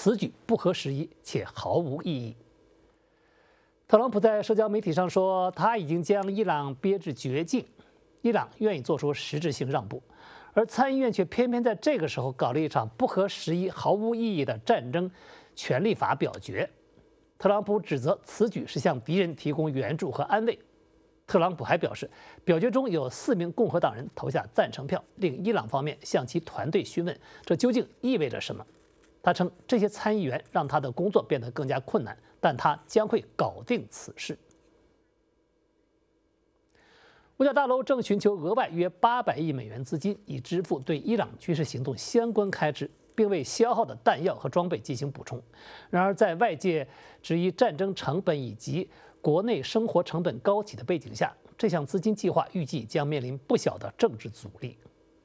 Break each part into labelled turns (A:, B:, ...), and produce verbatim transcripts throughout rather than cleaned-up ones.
A: 此举不合时宜且毫无意义。特朗普在社交媒体上说，他已经将伊朗憋至绝境，伊朗愿意做出实质性让步，而参议院却偏偏在这个时候搞了一场不合时宜、毫无意义的战争权利法表决。特朗普指责此举是向敌人提供援助和安慰。特朗普还表示，表决中有四名共和党人投下赞成票，令伊朗方面向其团队询问这究竟意味着什么。他称这些参议员让他的工作变得更加困难，但他将会搞定此事。五角大楼正寻求额外约八百亿美元资金，以支付对伊朗军事行动相关开支，并为消耗的弹药和装备进行补充。然而，在外界质疑战争成本以及国内生活成本高企的背景下，这项资金计划预计将面临不小的政治阻力。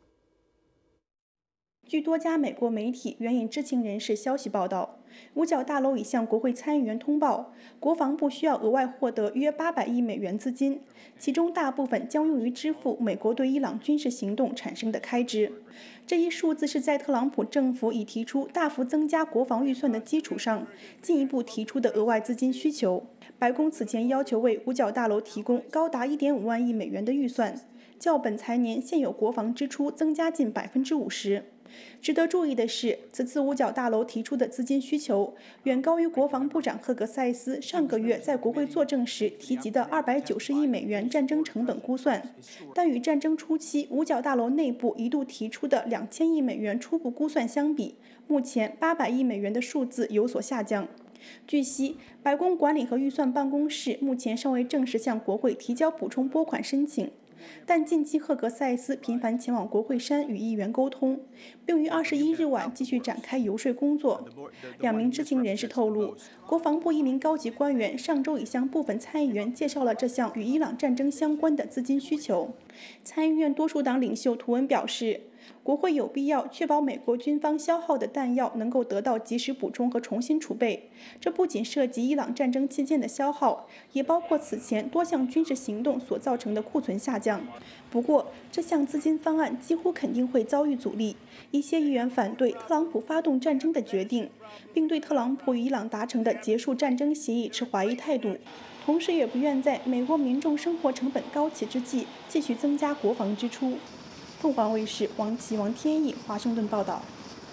B: 据多家美国媒体援引知情人士消息报道，五角大楼已向国会参议员通报，国防部需要额外获得约八百亿美元资金，其中大部分将用于支付美国对伊朗军事行动产生的开支。这一数字是在特朗普政府已提出大幅增加国防预算的基础上，进一步提出的额外资金需求。白宫此前要求为五角大楼提供高达一点五万亿美元的预算，较本财年现有国防支出增加近百分之五十。值得注意的是，此次五角大楼提出的资金需求远高于国防部长赫格塞斯上个月在国会作证时提及的二百九十亿美元战争成本估算，但与战争初期五角大楼内部一度提出的两千亿美元初步估算相比，目前八百亿美元的数字有所下降。据悉，白宫管理和预算办公室目前尚未正式向国会提交补充拨款申请。但近期赫格塞斯频繁前往国会山与议员沟通，并于二十一日晚继续展开游说工作。两名知情人士透露，国防部一名高级官员上周已向部分参议员介绍了这项与伊朗战争相关的资金需求。参议院多数党领袖图恩表示，国会有必要确保美国军方消耗的弹药能够得到及时补充和重新储备。这不仅涉及伊朗战争期间的消耗，也包括此前多项军事行动所造成的库存下降。不过，这项资金方案几乎肯定会遭遇阻力。一些议员反对特朗普发动战争的决定，并对特朗普与伊朗达成的结束战争协议持怀疑态度，同时也不愿在美国民众生活成本高企之际继续增加国防支出。凤凰卫视王琦、王天翼华盛顿报道。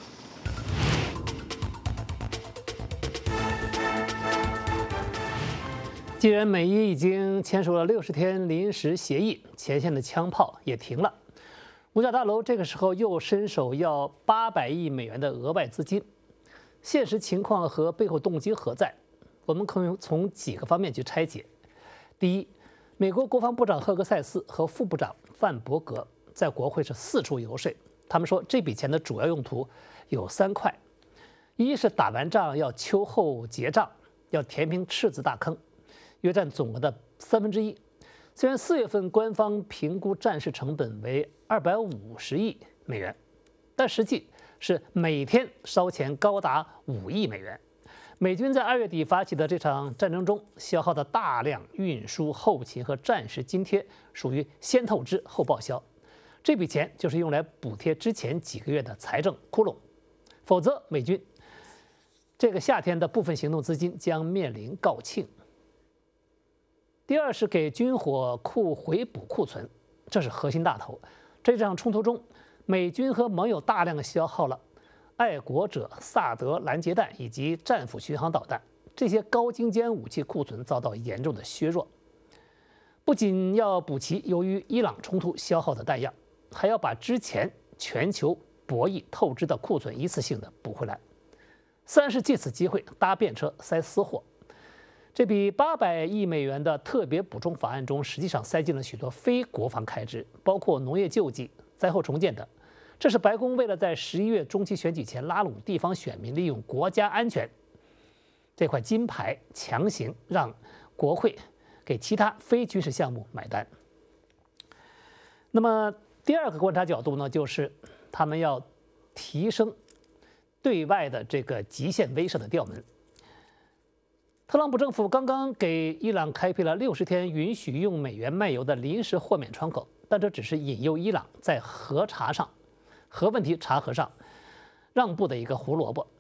A: 既然美伊已经签署了六十天临时协议，前线的枪炮也停了，五角大楼这个时候又伸手要八百亿美元的额外资金，现实情况和背后动机何在？我们可以从几个方面去拆解。第一，美国国防部长赫格塞斯和副部长范伯格在国会是四处游说，他们说这笔钱的主要用途有三块：一是打完仗要秋后结账，要填平赤字大坑，约占总额的三分之一。虽然四月份官方评估战事成本为二百五十亿美元，但实际是每天烧钱高达五亿美元。美军在二月底发起的这场战争中消耗的大量运输、后勤和战时津贴，属于先透支后报销。这笔钱就是用来补贴之前几个月的财政窟窿，否则美军这个夏天的部分行动资金将面临告罄。第二是给军火库回补库存，这是核心大头。这场冲突中，美军和盟友大量消耗了爱国者萨德拦截弹以及战斧巡航导弹，这些高精尖武器库存遭到严重的削弱。不仅要补齐由于伊朗冲突消耗的弹药，还要把之前全球博弈透支的库存一次性的补回来。三是借此机会搭便车塞私货。这笔八百亿美元的特别补充法案中，实际上塞进了许多非国防开支，包括农业救济、灾后重建等。这是白宫为了在十一月中期选举前拉拢地方选民，利用国家安全这块金牌，强行让国会给其他非军事项目买单。那么第二个观察角度呢，就是他们要提升对外的这个极限威慑的调门。特朗普政府刚刚给伊朗开辟了六十天允许用美元卖油的临时豁免窗口，但这只是引诱伊朗在核查上、核问题查核上让步的一个胡萝卜。